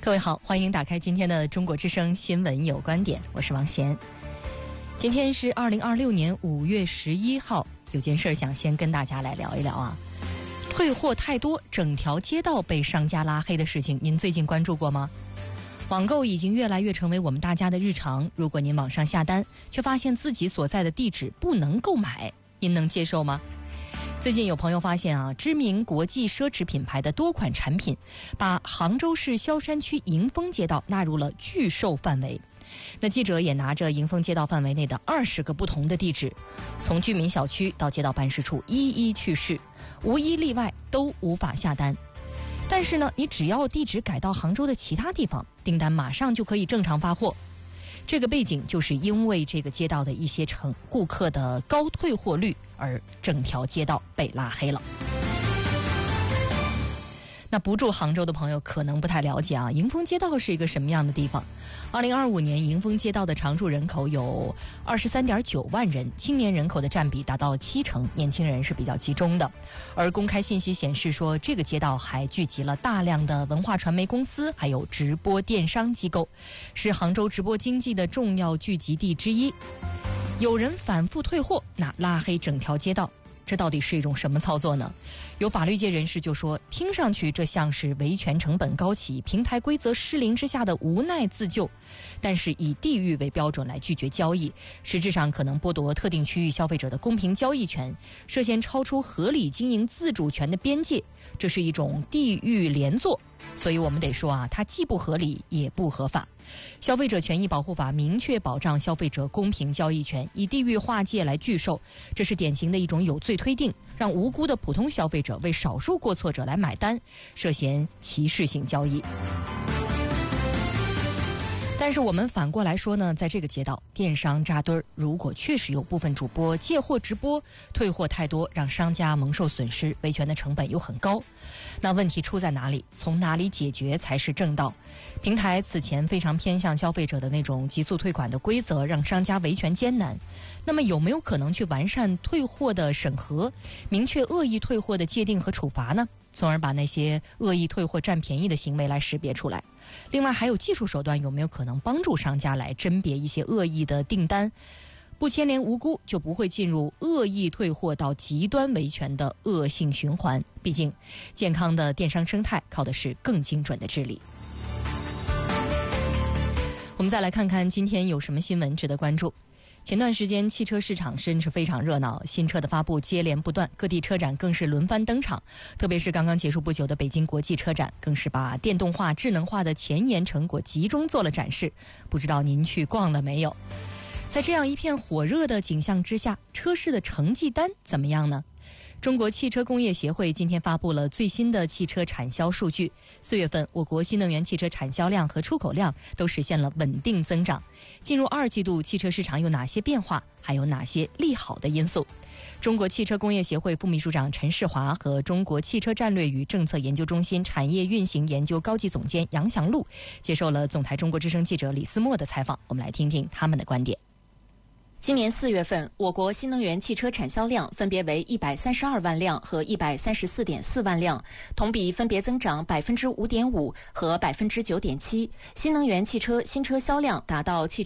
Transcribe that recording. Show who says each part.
Speaker 1: 各位好，欢迎打开今天的中国之声新闻有观点，我是王贤。今天是2026年5月11号，有件事想先跟大家来聊一聊啊。退货太多，整条街道被商家拉黑的事情，您最近关注过吗？网购已经越来越成为我们大家的日常，如果您网上下单，却发现自己所在的地址不能购买，您能接受吗？最近有朋友发现啊，知名国际奢侈品牌的多款产品把杭州市萧山区迎丰街道纳入了拒售范围。那记者也拿着迎丰街道范围内的20个不同的地址，从居民小区到街道办事处一一去试，无一例外都无法下单。但是呢，你只要地址改到杭州的其他地方，订单马上就可以正常发货。这个背景就是因为这个街道的一些顾客的高退货率，而整条街道被拉黑了。那不住杭州的朋友可能不太了解啊，迎丰街道是一个什么样的地方？2025年迎丰街道的常住人口有23.9万人，青年人口的占比达到70%，年轻人是比较集中的。而公开信息显示说，这个街道还聚集了大量的文化传媒公司，还有直播电商机构，是杭州直播经济的重要聚集地之一。有人反复退货，那拉黑整条街道，这到底是一种什么操作呢？有法律界人士就说，听上去这像是维权成本高企、平台规则失灵之下的无奈自救，但是以地域为标准来拒绝交易，实质上可能剥夺特定区域消费者的公平交易权，涉嫌超出合理经营自主权的边界，这是一种地域连坐。所以我们得说啊，它既不合理也不合法。消费者权益保护法明确保障消费者公平交易权，以地域划界来拒售，这是典型的一种有罪推定，让无辜的普通消费者为少数过错者来买单，涉嫌歧视性交易。但是我们反过来说呢，在这个街道电商扎堆儿，如果确实有部分主播借货直播，退货太多，让商家蒙受损失，维权的成本又很高，那问题出在哪里？从哪里解决才是正道？平台此前非常偏向消费者的那种急速退款的规则，让商家维权艰难。那么有没有可能去完善退货的审核，明确恶意退货的界定和处罚呢？从而把那些恶意退货占便宜的行为来识别出来。另外还有技术手段，有没有可能帮助商家来甄别一些恶意的订单，不牵连无辜，就不会进入恶意退货到极端维权的恶性循环。毕竟健康的电商生态靠的是更精准的治理。我们再来看看今天有什么新闻值得关注。前段时间汽车市场真是非常热闹，新车的发布接连不断，各地车展更是轮番登场，特别是刚刚结束不久的北京国际车展，更是把电动化、智能化的前沿成果集中做了展示。不知道您去逛了没有？在这样一片火热的景象之下，车市的成绩单怎么样呢？中国汽车工业协会今天发布了最新的汽车产销数据，4月份我国新能源汽车产销量和出口量都实现了稳定增长。进入2季度，汽车市场有哪些变化？还有哪些利好的因素？中国汽车工业协会副秘书长陈世华和中国汽车战略与政策研究中心产业运行研究高级总监杨祥路接受了总台中国之声记者李思墨的采访，我们来听听他们的观点。
Speaker 2: 今年4月份，我国新能源汽车产销量分别为132万辆和134.4万辆，同比分别增长5.5%和9.7%。新能源汽车新车销量达到汽